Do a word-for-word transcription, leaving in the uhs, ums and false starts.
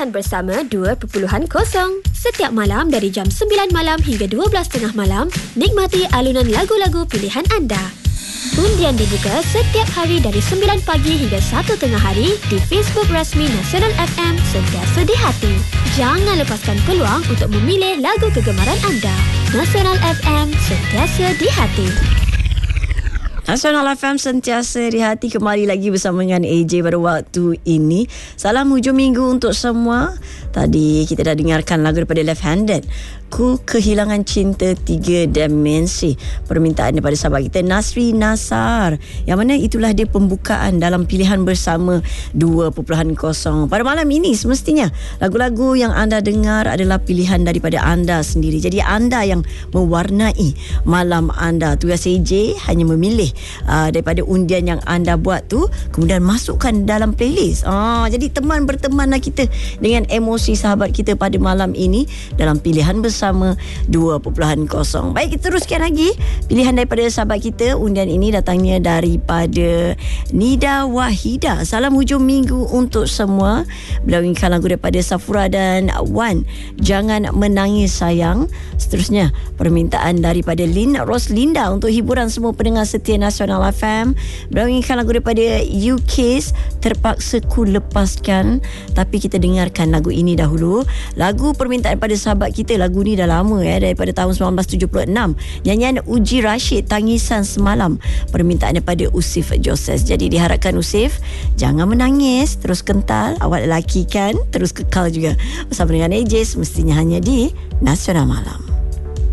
Pilihan Bersama dua titik kosong. Setiap malam dari jam sembilan malam hingga dua belas tiga puluh malam, nikmati alunan lagu-lagu pilihan anda. Undian dibuka setiap hari dari sembilan pagi hingga satu tengah hari di Facebook rasmi Nasional F M Sentiasa di Hati. Jangan lepaskan peluang untuk memilih lagu kegemaran anda. Nasional F M Sentiasa di Hati. Nasional F M Sentiasa di Hati kembali lagi bersama dengan A J pada waktu ini. Salam hujung minggu untuk semua. Tadi kita dah dengarkan lagu daripada Left Handed, Ku Kehilangan Cinta Tiga Dimensi, permintaan daripada sahabat kita Nasri Nasar, yang mana itulah dia pembukaan dalam Pilihan Bersama dua titik kosong. Pada malam ini semestinya lagu-lagu yang anda dengar adalah pilihan daripada anda sendiri. Jadi anda yang mewarnai malam anda. Tugas A J hanya memilih uh, daripada undian yang anda buat tu, kemudian masukkan dalam playlist. Ah, jadi teman bertemanlah kita dengan emosi sahabat kita pada malam ini dalam Pilihan Bersama dua titik kosong. Baik, kita teruskan lagi. Pilihan daripada sahabat kita, undian ini datangnya daripada Nida Wahida. Salam hujung minggu untuk semua. Beliau inginkan lagu daripada Safura dan Wan, Jangan Menangis Sayang. Seterusnya permintaan daripada Lin Roslinda untuk hiburan semua pendengar setia Nasional F M. Beliau inginkan lagu daripada U K, Terpaksa Ku Lepaskan. Tapi kita dengarkan lagu ini dahulu. Lagu permintaan daripada sahabat kita, lagu ni dah lama ya, daripada tahun sembilan belas tujuh puluh enam. Nyanyian Uji Rashid, Tangisan Semalam, permintaan daripada Usif Joses. Jadi diharapkan Usif, jangan menangis, terus kental, awak lelaki kan, terus kekal juga bersama dengan A J, semestinya hanya di Nasional Malam.